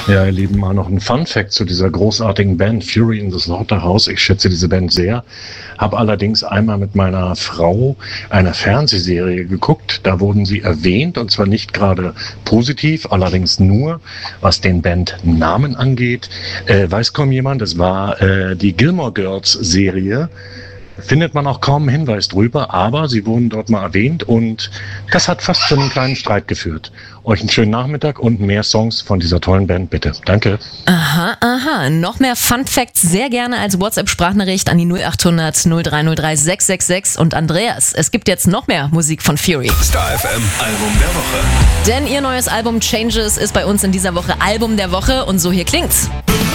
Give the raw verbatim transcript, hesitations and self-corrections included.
Ja, ihr Lieben, mal noch ein Fun-Fact zu dieser großartigen Band Fury in the Slaughterhouse. Ich schätze diese Band sehr, habe allerdings einmal mit meiner Frau eine Fernsehserie geguckt. Da wurden sie erwähnt, und zwar nicht gerade positiv, allerdings nur, was den Bandnamen angeht. Äh, weiß kaum jemand, es war äh, die Gilmore Girls Serie. Findet man auch kaum einen Hinweis drüber, aber sie wurden dort mal erwähnt und das hat fast zu einem kleinen Streit geführt. Euch einen schönen Nachmittag und mehr Songs von dieser tollen Band, bitte. Danke. Aha, aha. Noch mehr Fun Facts sehr gerne als WhatsApp-Sprachnachricht an die null acht hundert null drei null drei sechs sechs sechs. Und Andreas, es gibt jetzt noch mehr Musik von Fury. Star F M Album der Woche. Denn ihr neues Album Changes ist bei uns in dieser Woche Album der Woche und so hier klingt's.